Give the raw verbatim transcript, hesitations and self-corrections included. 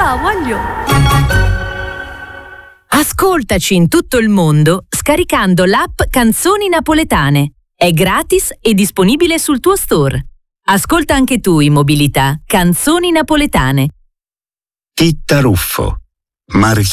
papà, voglio! Ascoltaci in tutto il mondo scaricando l'app Canzoni Napoletane. È gratis e disponibile sul tuo store. Ascolta anche tu in mobilità Canzoni Napoletane. Titta Ruffo, Mar